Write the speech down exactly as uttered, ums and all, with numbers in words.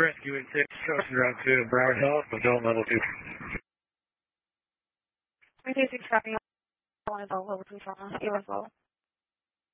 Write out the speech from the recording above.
Rescue in six, Ocean Route two, Broward Health, adult level two. three two six tracking one is all level two trauma, you as well.